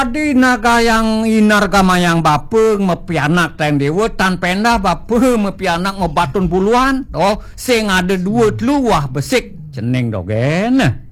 Adi naga yang inar kamayang bapeng mepianak teng dewa tan penda bape mepianak ngebatun puluhan. Oh, sing ada dua luah besik ceneng dogen.